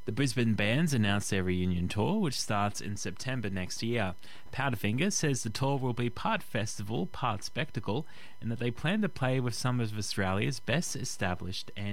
The Brisbane bands announced their reunion tour, which starts in September next year. Powderfinger says the tour will be part festival, part spectacle, and that they plan to play with some of Australia's best established and